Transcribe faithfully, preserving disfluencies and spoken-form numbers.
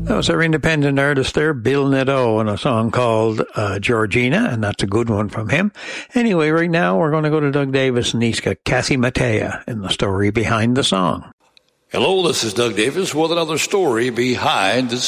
That was our independent artist there, Bill Nadeau, and a song called uh, Georgina, and that's a good one from him. Anyway, right now we're going to go to Doug Davis, and he's got Cassie Matea in the story behind the song. Hello, this is Doug Davis with another story behind the